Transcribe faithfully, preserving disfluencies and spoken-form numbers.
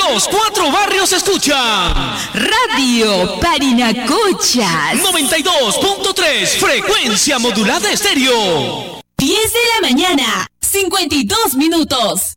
Los cuatro barrios escuchan Radio Parinacochas noventa y dos punto tres, frecuencia modulada estéreo. diez de la mañana, cincuenta y dos minutos.